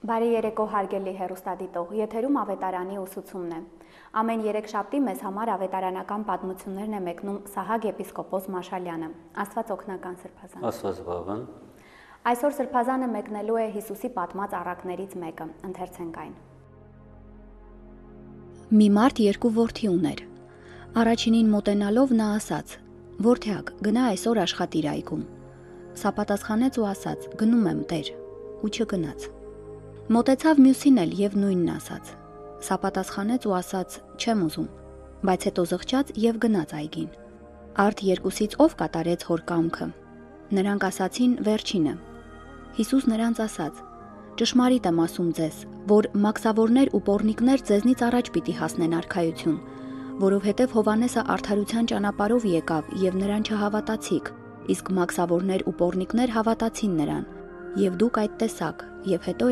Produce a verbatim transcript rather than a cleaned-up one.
Բարի երեկո հարգելի հեռուստադիտող, եթերում ավետարանի ուսուցումն է։ Ամեն երեքշաբթի մեզ համար ավետարանական պատմություններն է մեկնում Սահակ եպիսկոպոս Մաշալյանը։ Աստված օգնական սրբազան։ Աստված բավն։ Այսօր սրբազանը մեկնելու է Հիսուսի պատմած առակներից մեկը, ընթերցենք այն։ Մի մարդ երկու որդի ուներ։ Առաջինին մոտենալով նա ասաց. «Որդյակ, գնա այսօր աշխատիր այգում»։ Սա պատասխանեց ու ասաց. «Գնում եմ, Տեր», ու չգնաց։ Մոտեցավ մյուսին էլ եւ նույնն ասաց։ Սա պատասխանեց ու ասաց. «Չեմ ուզում», բայց հետո զղջաց եւ գնաց այգին։ Արդ երկուսից ով կատարեց հոր կամքը։ Նրանք ասացին վերջինը։ Հիսուս նրանց ասաց. «Ճշմարիտ եմ ասում ձեզ, որ մաքսավորներ ու պոռնիկներ ձեզնից առաջ պիտի հասնեն արքայություն, որովհետև Հովհաննեսը արդարության ճանապարհով եկավ եւ նրան չհավատացիք, իսկ մաքսավորներ ու պոռնիկներ հավատացին նրան, եւ դուք այդ տեսաք, եւ հետո